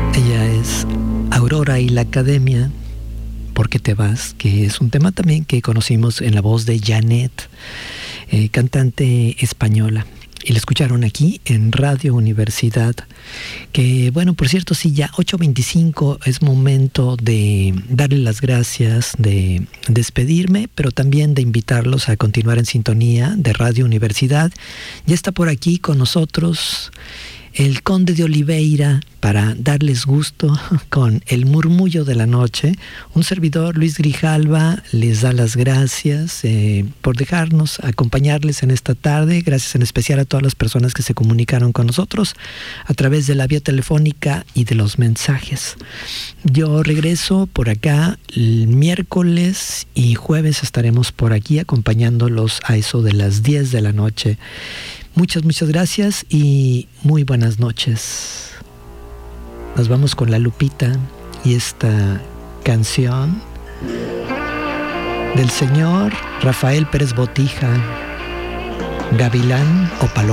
Ella es Aurora y la Academia, ¿por qué te vas? Que es un tema también que conocimos en la voz de Janet, cantante española. Y la escucharon aquí en Radio Universidad, que bueno, por cierto, sí, ya 8:25 es momento de darle las gracias, de despedirme, pero también de invitarlos a continuar en sintonía de Radio Universidad. Ya está por aquí con nosotros el Conde de Oliveira para darles gusto con el murmullo de la noche. Un servidor, Luis Grijalva, les da las gracias por dejarnos acompañarles en esta tarde. Gracias en especial a todas las personas que se comunicaron con nosotros a través de la vía telefónica y de los mensajes. Yo regreso por acá el miércoles y jueves estaremos por aquí acompañándolos a eso de las 10 de la noche. Muchas gracias y muy buenas noches. Nos vamos con la Lupita y esta canción del señor Rafael Pérez Botija, Gavilán o Paloma.